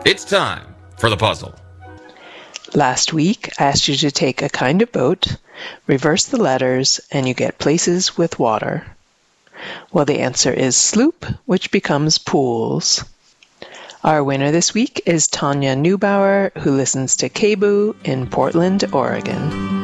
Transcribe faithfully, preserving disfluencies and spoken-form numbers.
It's time for the puzzle. Last week, I asked you to take a kind of boat, reverse the letters, and you get places with water. Well, the answer is sloop, which becomes pools. Our winner this week is Tanya Neubauer, who listens to K B O O in Portland, Oregon.